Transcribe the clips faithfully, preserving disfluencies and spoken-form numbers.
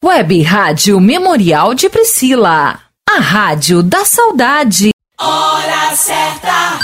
Web Rádio Memorial de Priscila, a rádio da saudade. Hora certa.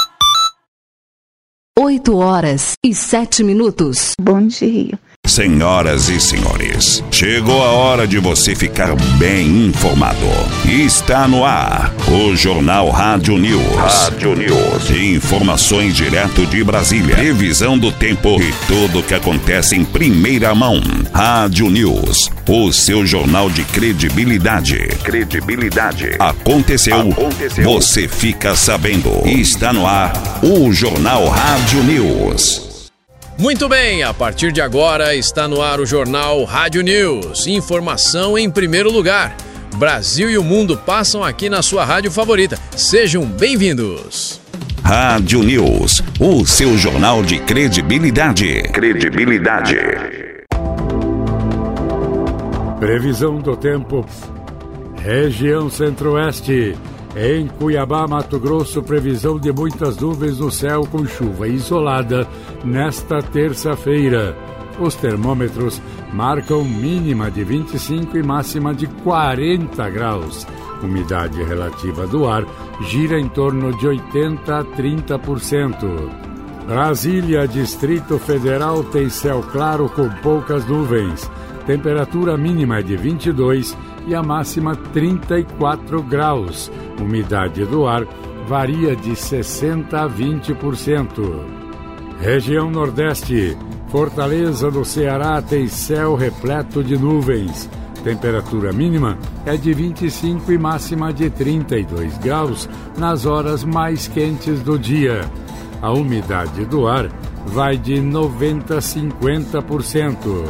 Oito horas e sete minutos. Bom dia. Senhoras e senhores, chegou a hora de você ficar bem informado. Está no ar o Jornal Rádio News. Rádio News. Informações direto de Brasília. Previsão do tempo e tudo o que acontece em primeira mão. Rádio News, o seu jornal de credibilidade. Credibilidade. Aconteceu, Aconteceu. Você fica sabendo. Está no ar o Jornal Rádio News. Muito bem, a partir de agora está no ar o Jornal Rádio News. Informação em primeiro lugar. Brasil e o mundo passam aqui na sua rádio favorita. Sejam bem-vindos. Rádio News, o seu jornal de credibilidade. Credibilidade. Previsão do tempo. Região Centro-Oeste. Em Cuiabá, Mato Grosso, previsão de muitas nuvens no céu com chuva isolada nesta terça-feira. Os termômetros marcam mínima de vinte e cinco e máxima de quarenta graus. Umidade relativa do ar gira em torno de oitenta a trinta por cento. Brasília, Distrito Federal, tem céu claro com poucas nuvens. Temperatura mínima é de vinte e dois e a máxima trinta e quatro graus. Umidade do ar varia de sessenta a vinte por cento. Região Nordeste. Fortaleza, no Ceará, tem céu repleto de nuvens. Temperatura mínima é de vinte e cinco e máxima de trinta e dois graus nas horas mais quentes do dia. A umidade do ar vai de noventa a cinquenta por cento.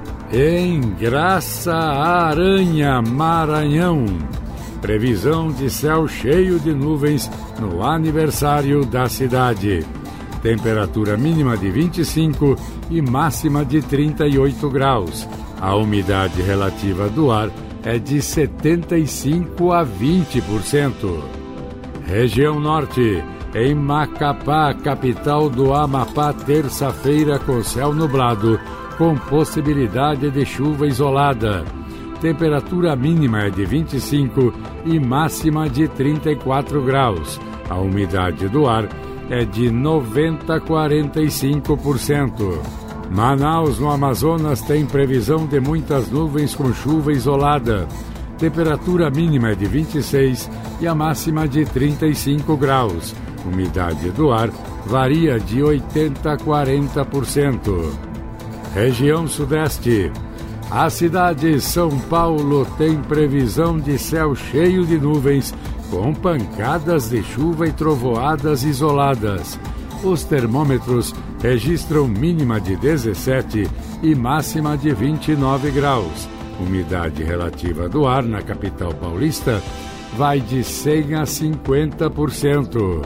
Em Graça Aranha, Maranhão, previsão de céu cheio de nuvens no aniversário da cidade. Temperatura mínima de vinte e cinco e máxima de trinta e oito graus. A umidade relativa do ar é de setenta e cinco a vinte por cento. Região Norte. Em Macapá, capital do Amapá, terça-feira com céu nublado, com possibilidade de chuva isolada. Temperatura mínima é de vinte e cinco e máxima de trinta e quatro graus. A umidade do ar é de noventa a quarenta e cinco por cento. Manaus, no Amazonas, tem previsão de muitas nuvens com chuva isolada. Temperatura mínima é de vinte e seis e a máxima de trinta e cinco graus. Umidade do ar varia de oitenta a quarenta por cento. Região Sudeste. A cidade de São Paulo tem previsão de céu cheio de nuvens, com pancadas de chuva e trovoadas isoladas. Os termômetros registram mínima de dezessete e máxima de vinte e nove graus. Umidade relativa do ar na capital paulista vai de cem a cinquenta por cento.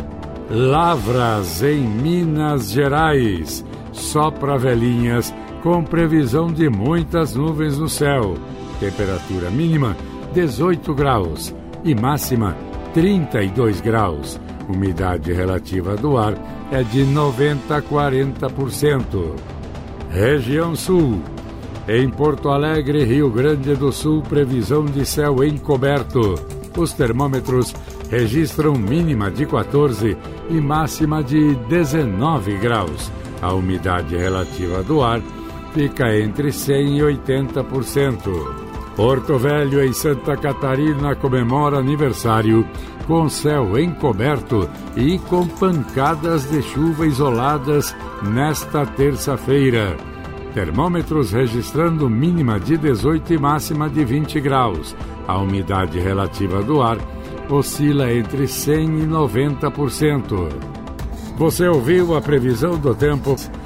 Lavras, em Minas Gerais. Só para velhinhas, com previsão de muitas nuvens no céu. Temperatura mínima dezoito graus e máxima trinta e dois graus. Umidade relativa do ar é de noventa a quarenta por cento. Região Sul. Em Porto Alegre, Rio Grande do Sul, previsão de céu encoberto. Os termômetros registram mínima de quatorze e máxima de dezenove graus. A umidade relativa do ar fica entre cem e oitenta por cento. Porto Velho, em Santa Catarina, comemora aniversário com céu encoberto e com pancadas de chuva isoladas nesta terça-feira. Termômetros registrando mínima de dezoito e máxima de vinte graus. A umidade relativa do ar oscila entre cem e noventa por cento. Você ouviu a previsão do tempo